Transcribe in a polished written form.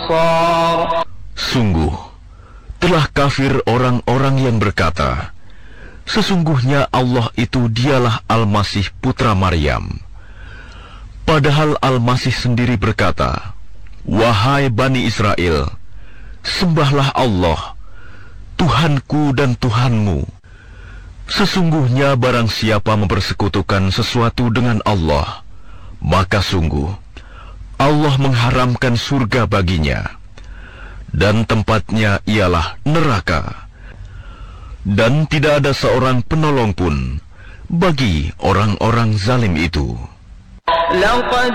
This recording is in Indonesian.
الأبصار. Sungguh, telah kafir orang-orang yang berkata, sesungguhnya Allah itu dialah Al-Masih putra Maryam. Padahal Al-Masih sendiri berkata, wahai Bani Israel, sembahlah Allah, Tuhanku dan Tuhanmu. Sesungguhnya barang siapa mempersekutukan sesuatu dengan Allah, maka sungguh Allah mengharamkan surga baginya, dan tempatnya ialah neraka. Dan tidak ada seorang penolong pun bagi orang-orang zalim itu.